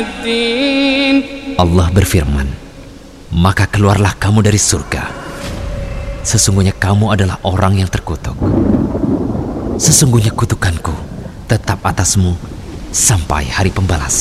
Allah berfirman, maka keluarlah kamu dari surga. Sesungguhnya kamu adalah orang yang terkutuk. Sesungguhnya kutukanku tetap atasmu sampai hari pembalasan.